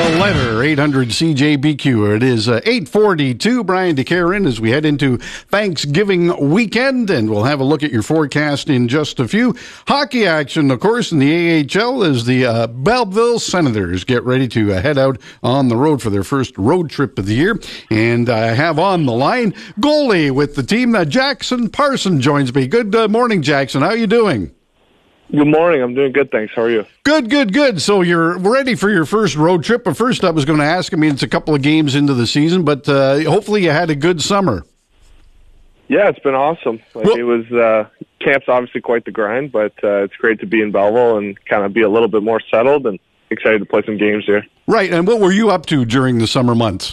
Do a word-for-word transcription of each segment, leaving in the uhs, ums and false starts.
the letter, eight hundred C J B Q. It is uh, eight forty-two. Brian DeCaron as we head into Thanksgiving weekend, and we'll have a look at your forecast in just a few. Hockey action, of course, in the A H L as the uh, Belleville Senators get ready to uh, head out on the road for their first road trip of the year. And I have on the line goalie with the team, uh, Jackson Parson joins me. Good uh, morning, Jackson. How are you doing? Good morning. I'm doing good, thanks. How are you? Good, good, good. So you're ready for your first road trip. But first, I was going to ask, I mean, it's a couple of games into the season, but uh, hopefully you had a good summer. Yeah, it's been awesome. Like, well, it was, uh, camp's obviously quite the grind, but uh, it's great to be in Belleville and kind of be a little bit more settled and excited to play some games here. Right, and what were you up to during the summer months?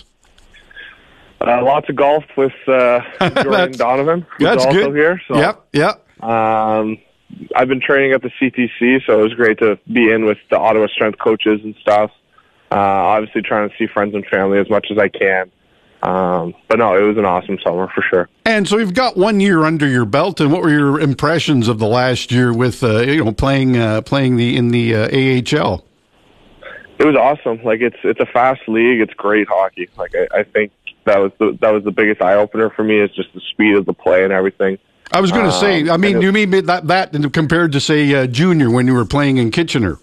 Uh, lots of golf with uh, Jordan Donovan, who's that's also good. here. So, yep, yep. Um, I've been training at the C T C, so it was great to be in with the Ottawa strength coaches and stuff. Uh, obviously trying to see friends and family as much as I can. Um, but no, it was an awesome summer for sure. And so you've got one year under your belt, and what were your impressions of the last year with, uh, you know, playing, uh, playing the, in the uh, A H L? It was awesome. Like, it's, it's a fast league. It's great hockey. Like, I, I think that was the, that was the biggest eye opener for me, is just the speed of the play and everything. I was going to say, um, I mean, you mean that that compared to, say, uh, junior when you were playing in Kitchener?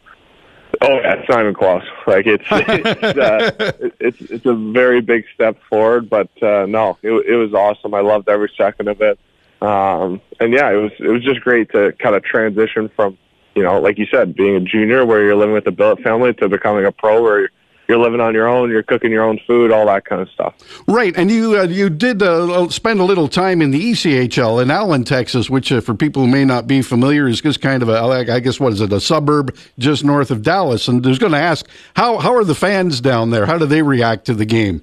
Oh, yeah, it's not even close. Like, it's it's, uh, it's it's a very big step forward, but uh, no, it, it was awesome. I loved every second of it, um, and yeah, it was it was just great to kind of transition from, you know, like you said, being a junior where you're living with the Billet family to becoming a pro where you're You're living on your own, you're cooking your own food, all that kind of stuff. Right, and you uh, you did uh, spend a little time in the E C H L in Allen, Texas, which uh, for people who may not be familiar is just kind of a, I guess, what is it, a suburb just north of Dallas. And I was going to ask, how how are the fans down there? How do they react to the game?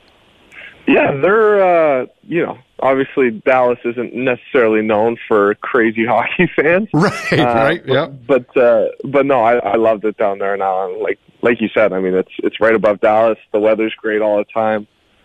Yeah, they're, uh, you know, obviously Dallas isn't necessarily known for crazy hockey fans. Right, uh, right, yeah. But, but, uh, but no, I, I loved it down there now. Like, like you said, I mean, it's, it's right above Dallas. The weather's great all the time.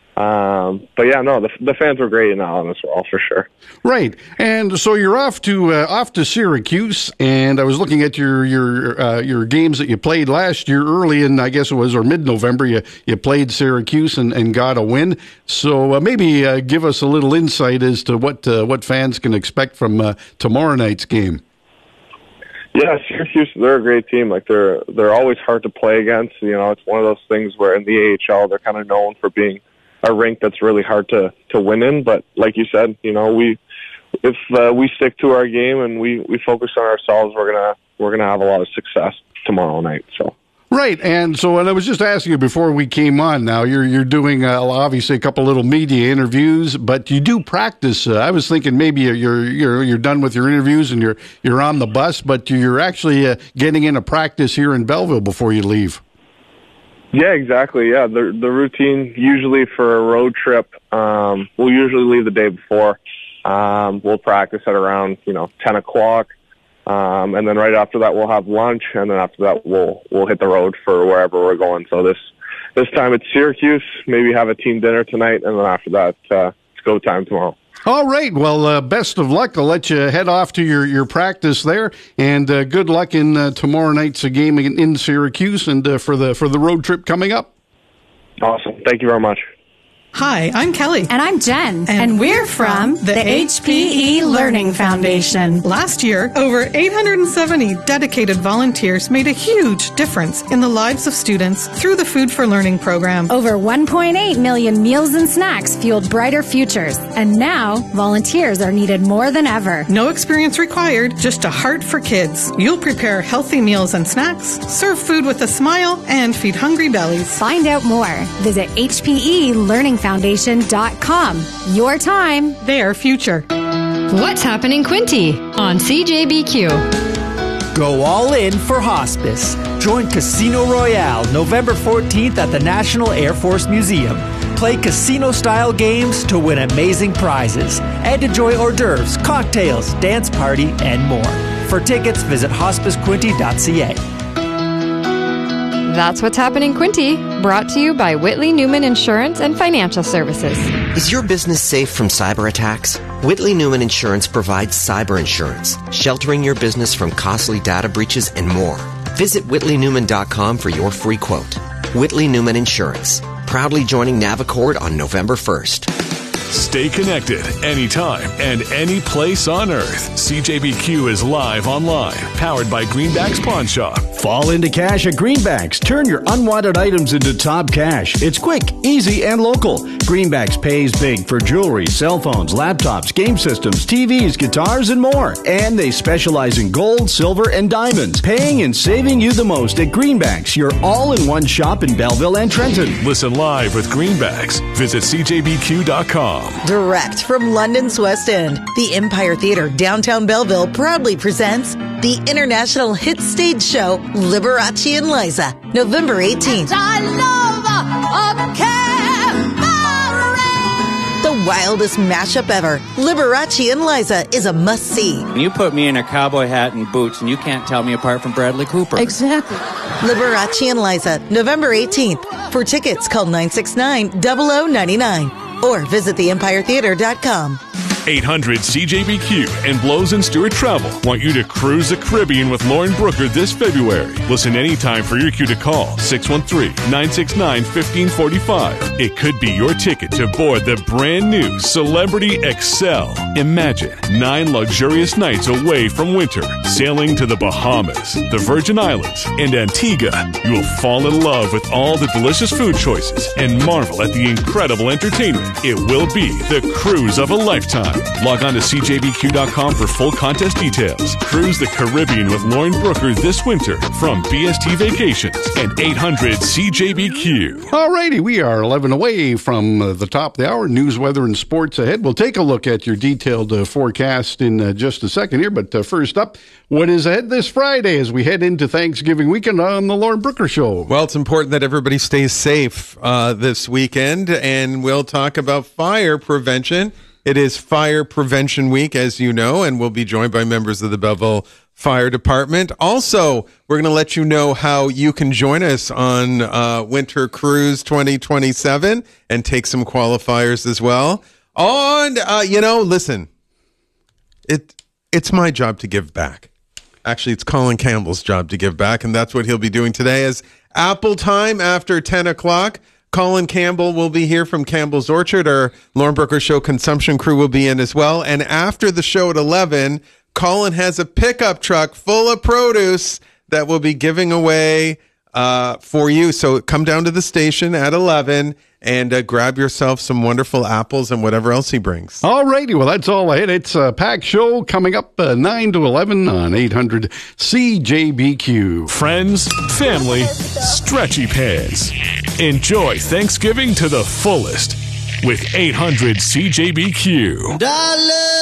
Um, but yeah, no, the, the fans were great in Allen as well, for sure. Right. And so you're off to, uh, off to Syracuse, and I was looking at your, your, uh, your games that you played last year early in, I guess it was, or mid-November, you, you played Syracuse and, and got a win. So uh, maybe, uh, give us a little insight as to what, uh, what fans can expect from, uh, tomorrow night's game. Yeah, Syracuse, they're a great team. Like, they're, they're always hard to play against. You know, it's one of those things where in the A H L, they're kind of known for being a rink that's really hard to, to win in. But like you said, you know, we, if uh, we stick to our game and we, we focus on ourselves, we're going to, we're going to have a lot of success tomorrow night. So. Right. And so, and I was just asking you before we came on, now you're, you're doing uh, obviously a couple little media interviews, but you do practice. Uh, I was thinking maybe you're, you're, you're done with your interviews and you're, you're on the bus, but you're actually uh, getting into practice here in Belleville before you leave. Yeah, exactly. Yeah, the the routine usually for a road trip, um, we'll usually leave the day before. Um, we'll practice at around, you know, ten o'clock, um, and then right after that we'll have lunch, and then after that we'll we'll hit the road for wherever we're going. So this this time it's Syracuse. Maybe have a team dinner tonight, and then after that uh, it's go time tomorrow. All right. Well, uh, best of luck. I'll let you head off to your, your practice there, and uh, good luck in uh, tomorrow night's game in, in Syracuse, and uh, for the for the road trip coming up. Awesome. Thank you very much. Hi, I'm Kelly. And I'm Jen. And, and we're from the H P E Learning Foundation. Last year, over eight hundred seventy dedicated volunteers made a huge difference in the lives of students through the Food for Learning program. Over one point eight million meals and snacks fueled brighter futures. And now, volunteers are needed more than ever. No experience required, just a heart for kids. You'll prepare healthy meals and snacks, serve food with a smile, and feed hungry bellies. Find out more. Visit H P E Learning Foundation dot com. Your time, their future. What's happening, Quinty on C J B Q? Go all in for hospice. Join Casino Royale November fourteenth at the National Air Force Museum. Play casino-style games to win amazing prizes and enjoy hors d'oeuvres, cocktails, dance party, and more. For tickets, visit hospice quinty dot c a. That's What's Happening, Quinty, brought to you by Whitley Newman Insurance and Financial Services. Is your business safe from cyber attacks? Whitley Newman Insurance provides cyber insurance, sheltering your business from costly data breaches and more. Visit whitley newman dot com for your free quote. Whitley Newman Insurance. Proudly joining Navicord on November first. Stay connected anytime and any place on earth. C J B Q is live online, powered by Greenbacks Pawn Shop. Fall into cash at Greenbacks. Turn your unwanted items into top cash. It's quick, easy, and local. Greenbacks pays big for jewelry, cell phones, laptops, game systems, T Vs, guitars, and more. And they specialize in gold, silver, and diamonds. Paying and saving you the most at Greenbacks, your all-in-one shop in Belleville and Trenton. Listen live with Greenbacks. Visit C J B Q dot com. Direct from London's West End, the Empire Theatre downtown Belleville proudly presents the international hit stage show Liberace and Liza, November eighteenth. I love a the wildest mashup ever. Liberace and Liza is a must-see. You put me in a cowboy hat and boots, and you can't tell me apart from Bradley Cooper. Exactly. Liberace and Liza, November eighteenth. For tickets, call nine six nine, zero zero nine nine. Or visit the empire theater dot com. eight hundred C J B Q and Blows and Stewart Travel want you to cruise the Caribbean with Lauren Brooker this February. Listen anytime for your cue to call six one three, nine six nine, one five four five. It could be your ticket to board the brand new Celebrity Excel. Imagine nine luxurious nights away from winter, sailing to the Bahamas, the Virgin Islands, and Antigua. You will fall in love with all the delicious food choices and marvel at the incredible entertainment. It will be the cruise of a lifetime. Log on to C J B Q dot com for full contest details. Cruise the Caribbean with Lauren Brooker this winter from B S T Vacations and eight hundred C J B Q. Alrighty, we are eleven away from uh, the top of the hour. News, weather, and sports ahead. We'll take a look at your detailed uh, forecast in uh, just a second here. But uh, first up, what is ahead this Friday as we head into Thanksgiving weekend on the Lauren Brooker Show? Well, it's important that everybody stays safe uh, this weekend, and we'll talk about fire prevention. It is Fire Prevention Week, as you know, and we'll be joined by members of the Belleville Fire Department. Also, we're going to let you know how you can join us on uh, Winter Cruise twenty twenty-seven and take some qualifiers as well. And, uh, you know, listen, it it's my job to give back. Actually, it's Colin Campbell's job to give back, and that's what he'll be doing today. As Apple time after ten o'clock, Colin Campbell will be here from Campbell's Orchard. Our Lauren Brooker Show consumption crew will be in as well. And after the show at eleven, Colin has a pickup truck full of produce that we'll be giving away uh, for you. So come down to the station at eleven and uh, grab yourself some wonderful apples and whatever else he brings. All righty. Well, that's all ahead. It's a packed show coming up uh, nine to eleven on eight hundred C J B Q. Friends, family, stretchy pants. Enjoy Thanksgiving to the fullest with eight hundred C J B Q. Darling.